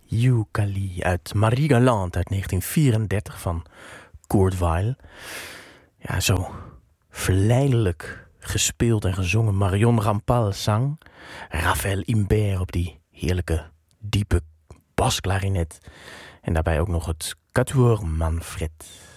Yooka-Lee uit Marie Galante uit 1934 van Kurt Weill. Ja, zo verleidelijk gespeeld en gezongen. Marion Rampal zang. Raphaël Imbert op die heerlijke, diepe basklarinet. En daarbij ook nog het quatuor Manfred.